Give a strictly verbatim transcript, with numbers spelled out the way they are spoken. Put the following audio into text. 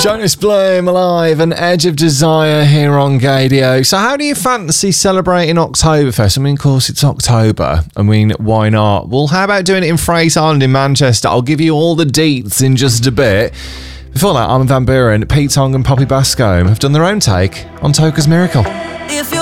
Jonas Bloom Alive and Edge of Desire here on Gadio. So how do you fancy celebrating Oktoberfest? I mean, of course, it's October. I mean, why not? Well, how about doing it in Fraser Island in Manchester? I'll give you all the deets in just a bit. Before that, Armin van Buuren, Pete Tong and Poppy Bascombe have done their own take on Toka's Miracle. If you're